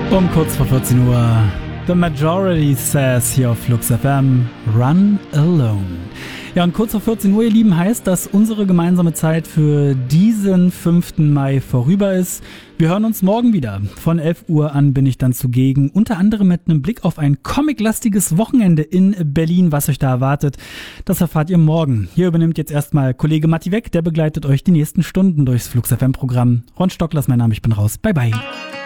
Um kurz vor 14 Uhr, The Majority Says hier auf Flux FM, Run Alone. Ja, und kurz vor 14 Uhr, ihr Lieben, heißt, dass unsere gemeinsame Zeit für diesen 5. Mai vorüber ist. Wir hören uns morgen wieder. Von 11 Uhr an bin ich dann zugegen, unter anderem mit einem Blick auf ein comiclastiges Wochenende in Berlin. Was euch da erwartet, das erfahrt ihr morgen. Hier übernimmt jetzt erstmal Kollege Matti Weck, der begleitet euch die nächsten Stunden durchs Flux FM Programm. Ron Stockler ist mein Name, ich bin raus. Bye bye.